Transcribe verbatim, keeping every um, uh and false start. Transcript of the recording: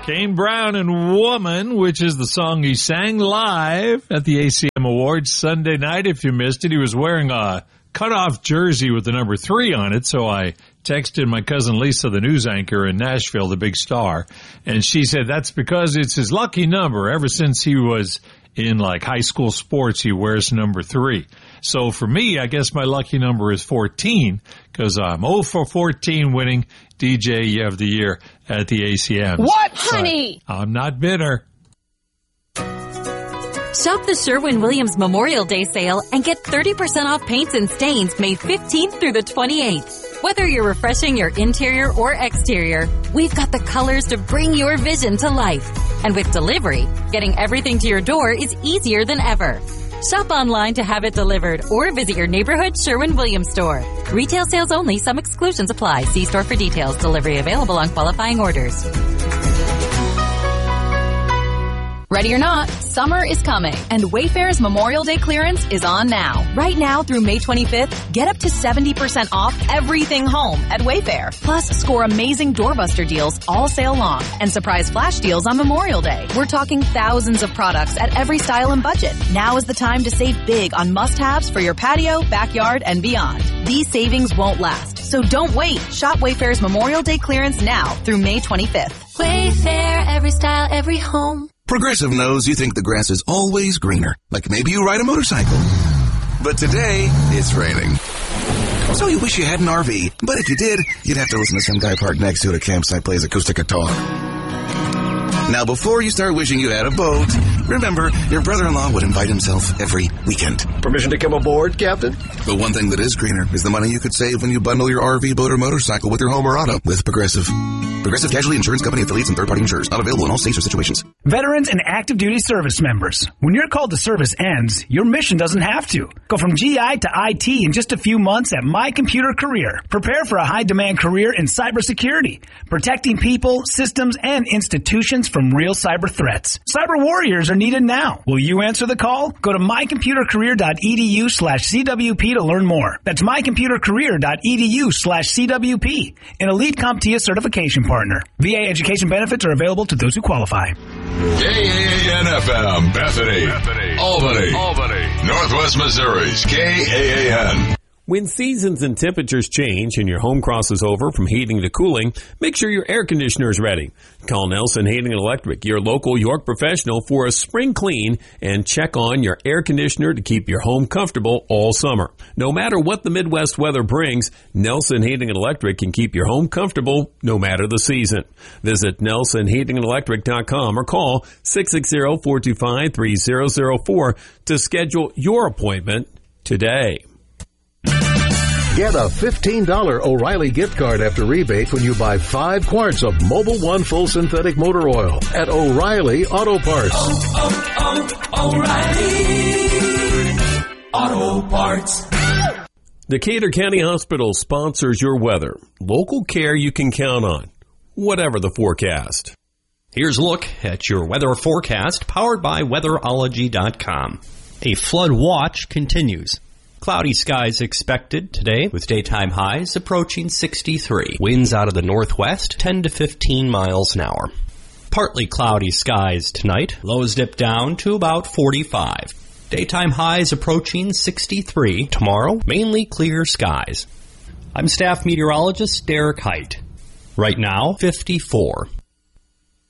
Kane Brown and Woman, which is the song he sang live at the A C M Awards Sunday night. If you missed it, he was wearing a cutoff jersey with the number three on it, so I texted my cousin Lisa, the news anchor in Nashville, the big star, and she said that's because it's his lucky number. Ever since he was in like high school sports, he wears number three. So for me, I guess my lucky number is fourteen because I'm oh for fourteen winning D J of the year at the A C M. What, honey? But I'm not bitter. Shop the Sherwin-Williams Memorial Day sale and get thirty percent off paints and stains May fifteenth through the twenty-eighth. Whether you're refreshing your interior or exterior, we've got the colors to bring your vision to life. And with delivery, getting everything to your door is easier than ever. Shop online to have it delivered or visit your neighborhood Sherwin-Williams store. Retail sales only. Some exclusions apply. See store for details. Delivery available on qualifying orders. Ready or not, summer is coming, and Wayfair's Memorial Day clearance is on now. Right now through May twenty-fifth, get up to seventy percent off everything home at Wayfair. Plus, score amazing doorbuster deals all sale long and surprise flash deals on Memorial Day. We're talking thousands of products at every style and budget. Now is the time to save big on must-haves for your patio, backyard, and beyond. These savings won't last, so don't wait. Shop Wayfair's Memorial Day clearance now through May twenty-fifth. Wayfair, every style, every home. Progressive knows you think the grass is always greener, like maybe you ride a motorcycle. But today, it's raining. So you wish you had an R V, but if you did, you'd have to listen to some guy parked next to it at a campsite play his acoustic guitar. Now, before you start wishing you had a boat, remember, your brother-in-law would invite himself every weekend. Permission to come aboard, Captain? But one thing that is greener is the money you could save when you bundle your R V, boat, or motorcycle with your home or auto with Progressive. Progressive Casualty Insurance Company affiliates and third-party insurers. Not available in all states or situations. Veterans and active duty service members. When your call to service ends, your mission doesn't have to. Go from G I to I T in just a few months at My Computer Career. Prepare for a high-demand career in cybersecurity, protecting people, systems, and institutions from real cyber threats. Cyber warriors are needed now. Will you answer the call? Go to mycomputercareer.edu slash CWP to learn more. That's mycomputercareer.edu slash CWP. An elite CompTIA certification partner. V A education benefits are available to those who qualify. K A A N F M, Bethany, Bethany, Albany, Albany, Northwest Missouri's K A A N. When seasons and temperatures change and your home crosses over from heating to cooling, make sure your air conditioner is ready. Call Nelson Heating and Electric, your local York professional, for a spring clean and check on your air conditioner to keep your home comfortable all summer. No matter what the Midwest weather brings, Nelson Heating and Electric can keep your home comfortable no matter the season. Visit nelson heating and electric dot com or call six six zero, four two five, three zero zero four to schedule your appointment today. Get a fifteen dollars O'Reilly gift card after rebate when you buy five quarts of Mobil One Full Synthetic Motor Oil at O'Reilly Auto Parts. Oh, oh, oh, O'Reilly Auto Parts. Decatur County Hospital sponsors your weather. Local care you can count on, whatever the forecast. Here's a look at your weather forecast, powered by weatherology dot com. A flood watch continues. Cloudy skies expected today with daytime highs approaching sixty-three. Winds out of the northwest, ten to fifteen miles an hour. Partly cloudy skies tonight. Lows dip down to about forty-five. Daytime highs approaching sixty-three. Tomorrow, mainly clear skies. I'm staff meteorologist Derek Height. Right now, fifty-four.